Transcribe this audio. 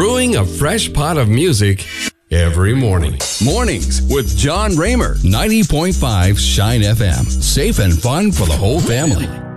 brewing a fresh pot of music every morning. Mornings with John Raymer, 90.5 Shine FM. Safe and fun for the whole family.